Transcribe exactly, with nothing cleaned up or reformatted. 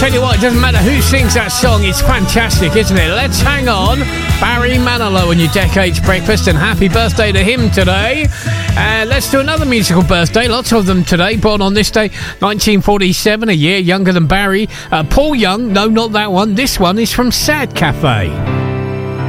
tell you what, it doesn't matter who sings that song, it's fantastic, isn't it? Let's hang on. Barry Manilow on your Decades Breakfast, and happy birthday to him today. Uh, let's do another musical birthday, lots of them today. Born on this day, nineteen forty-seven, a year younger than Barry. Uh, Paul Young, no, not that one. This one is from Sad Cafe.